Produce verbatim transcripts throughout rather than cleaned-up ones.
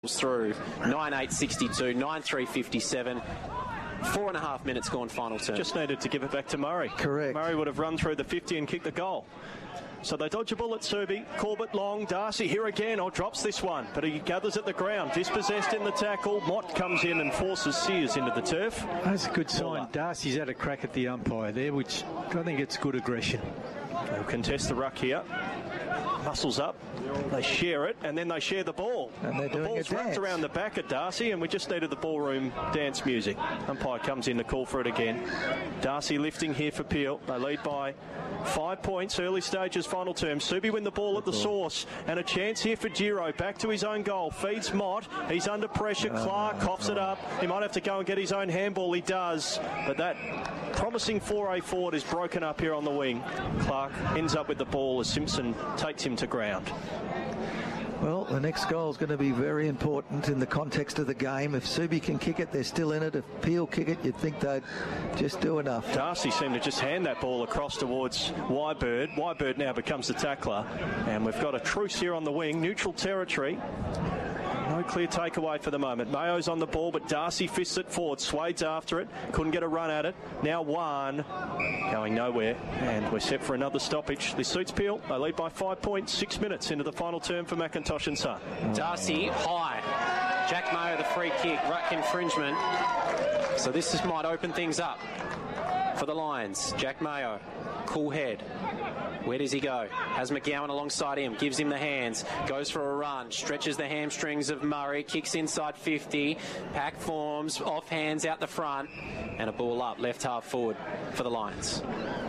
through nine eight sixty-two, nine three fifty-seven. Four and a half minutes gone, final turn. Just needed to give it back to Murray. Correct. Murray would have run through the fifty and kicked the goal. So they dodge a ball at Subi. Corbett long. Darcy here again. Or drops this one. But he gathers at the ground. Dispossessed in the tackle. Mott comes in and forces Sears into the turf. That's a good sign. Darcy's had a crack at the umpire there, which I think it's good aggression. They'll contest the ruck here. Muscles up. They share it, and then they share the ball. And they're the doing ball's a wrapped dance. around the back of Darcy, and we just needed the ballroom dance music. Umpire comes in to call for it again. Darcy lifting here for Peel. They lead by five points. Early stages, final term. Subi win the ball at the source, and a chance here for Giro. Back to his own goal. Feeds Mott. He's under pressure. Clark coughs it up. He might have to go and get his own handball. He does, but that promising foray forward is broken up here on the wing. Clark ends up with the ball as Simpson takes him to ground. Well, the next goal is going to be very important in the context of the game. If Subi can kick it, they're still in it. If Peel kick it, you'd think they'd just do enough. Darcy seemed to just hand that ball across towards Wybird. Wybird now becomes the tackler. And we've got a truce here on the wing. Neutral territory. No clear takeaway for the moment. Mayo's on the ball, but Darcy fists it forward. Swade's after it. Couldn't get a run at it. Now one. Going nowhere. And we're set for another stoppage. This suits Peel. They lead by five points. Six minutes into the final term for McIntosh and Son. Darcy high. Jack Mayo, the free kick. Ruck infringement. So this is, might open things up for the Lions. Jack Mayo. Cool head. Where does he go? Has McGowan alongside him, gives him the hands, goes for a run, stretches the hamstrings of Murray, kicks inside fifty, pack forms, off hands out the front, and a ball up, left half forward for the Lions.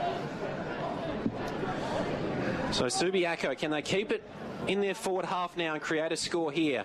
So Subiaco, can they keep it in their forward half now and create a score here?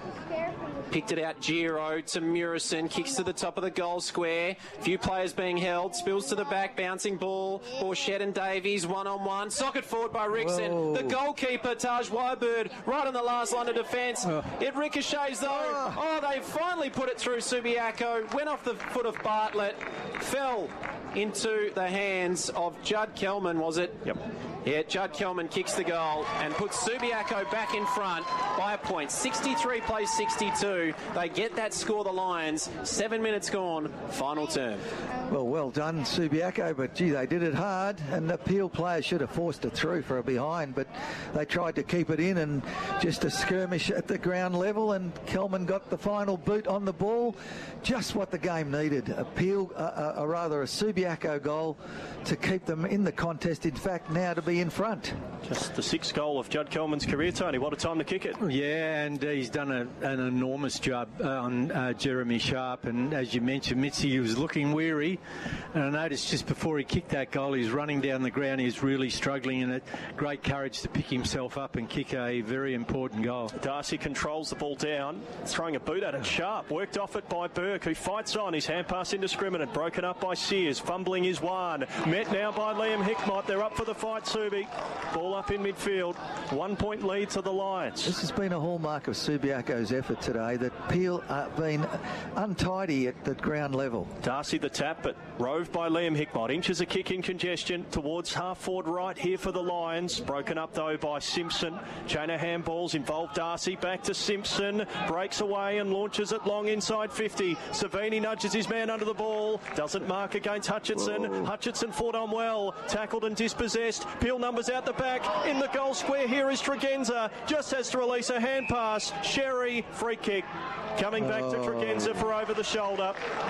Picked it out, Giro to Murison, kicks to the top of the goal square. Few players being held, spills to the back, bouncing ball. Borchett and Davies, one-on-one. Socket forward by Rickson. Whoa. The goalkeeper, Taj Wybird, right on the last line of defence. Oh. It ricochets though. Oh. oh, they finally put it through Subiaco. Went off the foot of Bartlett. Fell into the hands of Judd Kelman, was it? Yep. Yeah, Judd Kelman kicks the goal and puts Subiaco back in front by a point. sixty-three plays sixty-two. They get that score, the Lions. Seven minutes gone, final term. Well, well done, Subiaco, but gee, they did it hard, and the Peel players should have forced it through for a behind, but they tried to keep it in and just a skirmish at the ground level, and Kelman got the final boot on the ball. Just what the game needed. A Peel, uh, uh, rather a Subiaco goal to keep them in the contest. In fact, now to be in front. Just the sixth goal of Judd Kelman's career, Tony. What a time to kick it. Yeah, and uh, he's done a, an enormous job uh, on uh, Jeremy Sharp, and as you mentioned, Mitzi, he was looking weary, and I noticed just before he kicked that goal, he was running down the ground, he was really struggling, and it great courage to pick himself up and kick a very important goal. Darcy controls the ball down, throwing a boot at it. Sharp worked off it by Burke, who fights on. His hand pass indiscriminate, broken up by Sears. Fumbling is one. Met now by Liam Hickmott. They're up for the fight, Subi. Ball up in midfield. One point lead to the Lions. This has been a hallmark of Subiaco's effort today, that Peel uh, been untidy at the ground level. Darcy the tap, but roved by Liam Hickmott. Inches a kick in congestion towards half forward right here for the Lions. Broken up though by Simpson. Chain of handballs involved Darcy. Back to Simpson. Breaks away and launches it long inside fifty. Savini nudges his man under the ball. Doesn't mark against Hutchinson. Whoa. Hutchinson fought on well. Tackled and dispossessed. Peel numbers out the back. In the goal square here is Tregenza. Just has to release a hand pass. Sherry, free kick. Coming back oh. to Tregenza for over the shoulder.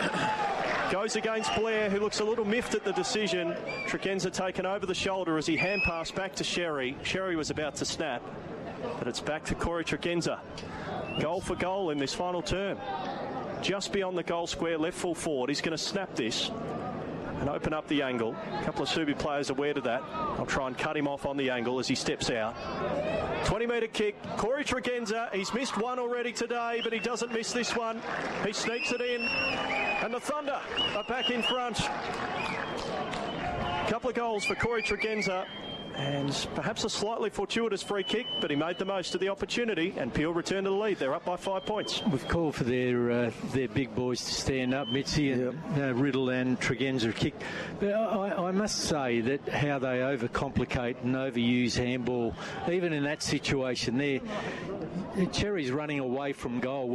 Goes against Blair, who looks a little miffed at the decision. Tregenza taken over the shoulder as he hand passed back to Sherry. Sherry was about to snap, but it's back to Corey Tregenza. Goal for goal in this final term. Just beyond the goal square, left full forward. He's going to snap this and open up the angle. A couple of Subi players aware to that. I'll try and cut him off on the angle as he steps out. twenty metre kick. Corey Tregenza, he's missed one already today, but he doesn't miss this one. He sneaks it in, and the Thunder are back in front. Couple of goals for Corey Tregenza, and perhaps a slightly fortuitous free kick, but he made the most of the opportunity, and Peel returned to the lead. They're up by five points. We've called for their uh, their big boys to stand up, Mitzi, and yep. uh, Riddle and Tregenza kick. But I, I must say that how they overcomplicate and overuse handball, even in that situation there, Cherry's running away from goal.